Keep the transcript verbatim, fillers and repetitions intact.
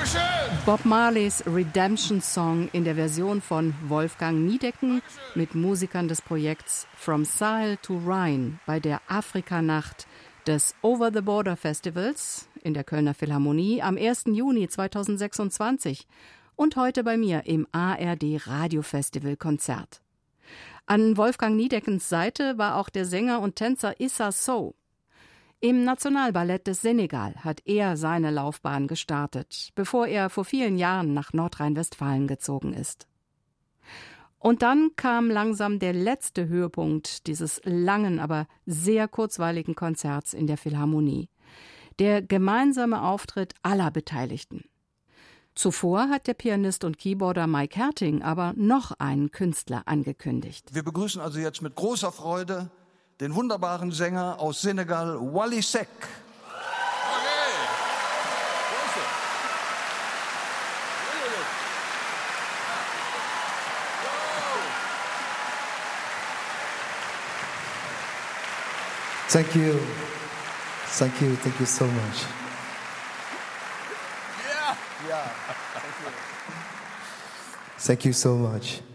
Bob Marleys Redemption Song in der Version von Wolfgang Niedecken mit Musikern des Projekts From Sahel to Rhine bei der Afrikanacht des Over the Border Festivals in der Kölner Philharmonie am ersten Juni zweitausendsechsundzwanzig und heute bei mir im A R D Radiofestival Konzert. An Wolfgang Niedeckens Seite war auch der Sänger und Tänzer Issa Sow. Im Nationalballett des Senegal hat er seine Laufbahn gestartet, bevor er vor vielen Jahren nach Nordrhein-Westfalen gezogen ist. Und dann kam langsam der letzte Höhepunkt dieses langen, aber sehr kurzweiligen Konzerts in der Philharmonie. Der gemeinsame Auftritt aller Beteiligten. Zuvor hat der Pianist und Keyboarder Mike Herting aber noch einen Künstler angekündigt. Wir begrüßen also jetzt mit großer Freude den wunderbaren Sänger aus Senegal, Wally Seck. Thank you. Thank you. Thank you so much. Yeah. Yeah. Thank you. Thank you so much.